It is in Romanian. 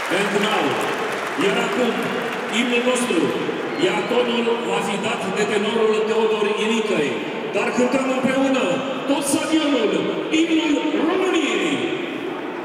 And now, iar acum, imnul nostru, iar tonul va fi dat de tenorul Teodor Inicăi. Dar cântăm împreună!